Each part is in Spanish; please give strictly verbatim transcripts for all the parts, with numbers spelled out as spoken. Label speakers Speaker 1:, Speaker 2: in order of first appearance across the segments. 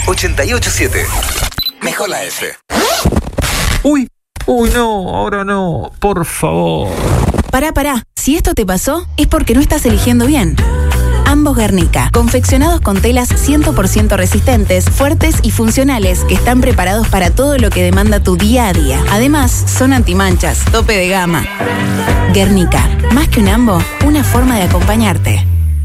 Speaker 1: ochenta y ocho siete. Mejor la F.
Speaker 2: Uy, uy, no, ahora no, por favor.
Speaker 3: Pará, pará. Si esto te pasó, es porque no estás eligiendo bien. Ambos Guernica, confeccionados con telas cien por ciento resistentes, fuertes y funcionales que están preparados para todo lo que demanda tu día a día. Además, son antimanchas, tope de gama. Guernica, más que un ambo, una forma de acompañarte.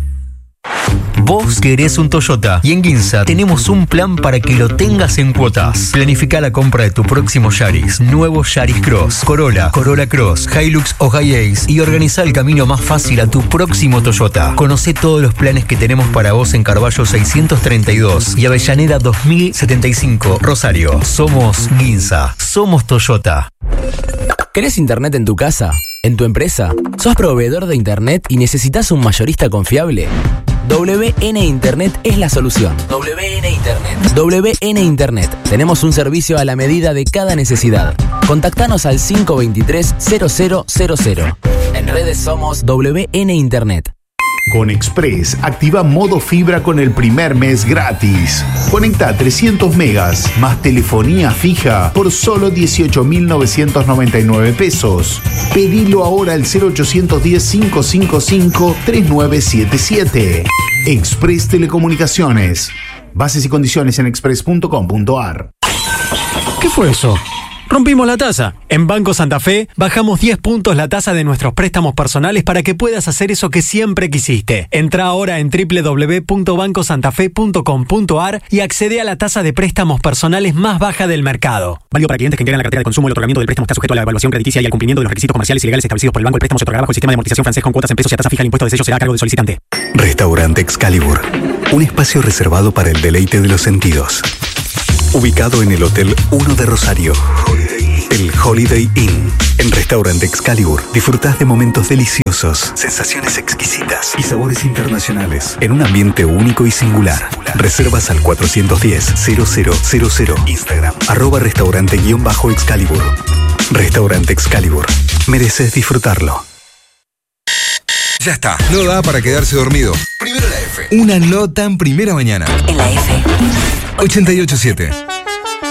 Speaker 4: Vos querés un Toyota y en Ginza tenemos un plan para que lo tengas en cuotas. Planifica la compra de tu próximo Yaris, nuevo Yaris Cross, Corolla, Corolla Cross, Hilux o Hi-Ace y organiza el camino más fácil a tu próximo Toyota. Conocé todos los planes que tenemos para vos en Carballo seiscientos treinta y dos y Avellaneda dos mil setenta y cinco, Rosario. Somos Ginza, somos Toyota.
Speaker 5: ¿Querés internet en tu casa? ¿En tu empresa? ¿Sos proveedor de internet y necesitas un mayorista confiable? W N Internet es la solución. W N Internet. W N Internet. Tenemos un servicio a la medida de cada necesidad. Contactanos al cinco dos tres, cero cero cero cero. En redes somos W N Internet.
Speaker 6: Con Express, activa modo fibra con el primer mes gratis. Conecta trescientos megas más telefonía fija por solo dieciocho mil novecientos noventa y nueve pesos. Pedilo ahora al cero ochocientos diez, cinco cinco cinco, tres nueve siete siete. Express Telecomunicaciones. Bases y condiciones en express punto com punto a r.
Speaker 7: ¿Qué fue eso? Rompimos la tasa. En Banco Santa Fe bajamos diez puntos la tasa de nuestros préstamos personales para que puedas hacer eso que siempre quisiste. Entra ahora en doble u doble u doble u punto banco santa fe punto com punto a r y accede a la tasa de préstamos personales más baja del mercado. Válido para clientes que integran la cartera de consumo. El otorgamiento del préstamo está sujeto a la evaluación crediticia y al cumplimiento de los requisitos comerciales y legales establecidos por el banco. El préstamo se otorgará bajo el sistema de amortización francés con cuotas en pesos y a tasa fija. El impuesto de sello será a cargo del solicitante.
Speaker 1: Restaurante Excalibur. Un espacio reservado para el deleite de los sentidos. Ubicado en el Hotel uno de Rosario. El Holiday Inn. En Restaurante Excalibur disfrutás de momentos deliciosos, sensaciones exquisitas y sabores internacionales en un ambiente único y singular. Reservas al cuatrocientos diez, cero cero cero cero. Instagram, arroba restaurante-excalibur. Restaurante Excalibur. Mereces disfrutarlo.
Speaker 8: Ya está, no da para quedarse dormido.
Speaker 1: Primero la F.
Speaker 8: Una nota en primera mañana.
Speaker 3: En la F.
Speaker 8: ochenta y ocho siete.